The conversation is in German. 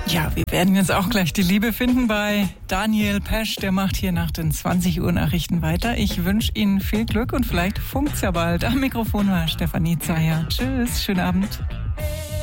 Ja, wir werden jetzt auch gleich die Liebe finden bei Daniel Pesch. Der macht hier nach den 20 Uhr Nachrichten weiter. Ich wünsche Ihnen viel Glück und vielleicht funkt's ja bald. Am Mikrofon war Stefanie Zeyer. Tschüss, schönen Abend.